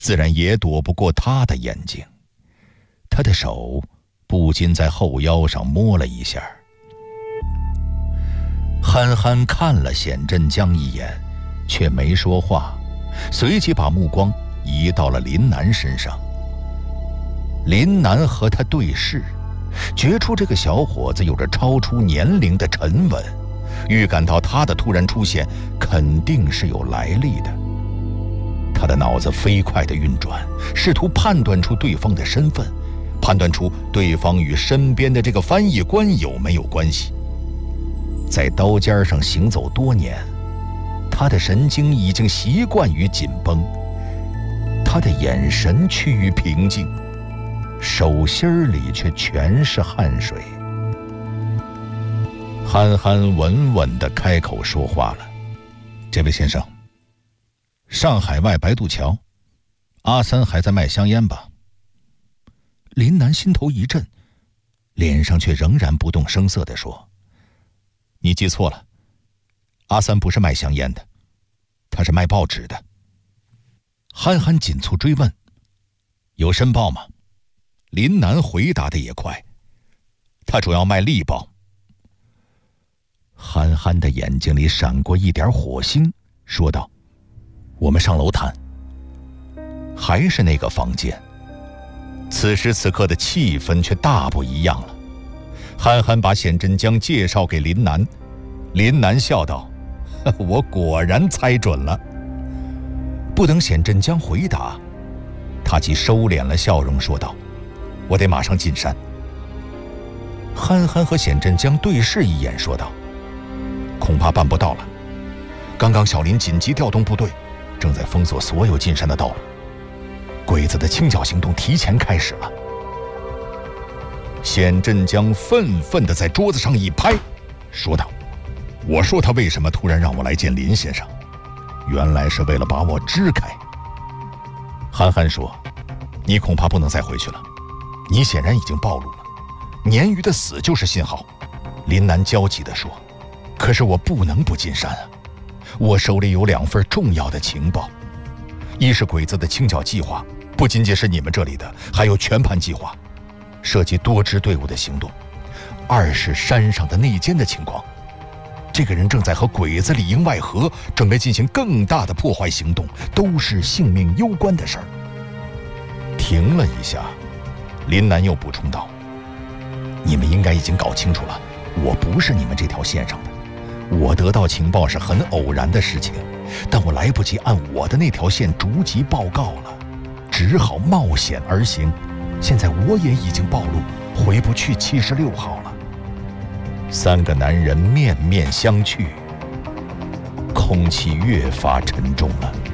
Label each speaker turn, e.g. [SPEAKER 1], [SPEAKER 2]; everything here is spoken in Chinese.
[SPEAKER 1] 自然也躲不过他的眼睛。他的手不禁在后腰上摸了一下。憨憨看了显振江一眼，却没说话，随即把目光移到了林南身上。林南和他对视，觉出这个小伙子有着超出年龄的沉稳，预感到他的突然出现肯定是有来历的。他的脑子飞快地运转，试图判断出对方的身份，判断出对方与身边的这个翻译官有没有关系。在刀尖上行走多年，他的神经已经习惯于紧绷，他的眼神趋于平静，手心里却全是汗水。憨憨稳稳地开口说话了：“这位先生，上海外白渡桥，阿三还在卖香烟吧？”林南心头一震，脸上却仍然不动声色地说：“你记错了，阿三不是卖香烟的，他是卖报纸的。”憨憨紧促追问：“有申报吗？”林南回答的也快：“他主要卖力报。”憨憨的眼睛里闪过一点火星，说道：“我们上楼谈。”还是那个房间，此时此刻的气氛却大不一样了。憨憨把显振江介绍给林南，林南笑道：“我果然猜准了。”不等显振江回答，他即收敛了笑容，说道：“我得马上进山。”憨憨和显振江对视一眼，说道：“恐怕办不到了。刚刚小林紧急调动部队，正在封锁所有进山的道路，鬼子的清剿行动提前开始了。”显振江愤愤地在桌子上一拍，说道：“我说他为什么突然让我来见林先生，原来是为了把我支开。”憨憨说：“你恐怕不能再回去了，你显然已经暴露了，鲶鱼的死就是信号。”林南焦急地说：“可是我不能不进山啊，我手里有2份重要的情报，一是鬼子的清剿计划，不仅仅是你们这里的，还有全盘计划，涉及多支队伍的行动；二是山上的内奸的情况，这个人正在和鬼子里应外合，准备进行更大的破坏行动，都是性命攸关的事儿。”停了一下，林南又补充道：“你们应该已经搞清楚了，我不是你们这条线上的。我得到情报是很偶然的事情，但我来不及按我的那条线逐级报告了，只好冒险而行。现在我也已经暴露，回不去76号了。”3个男人面面相觑，空气越发沉重了。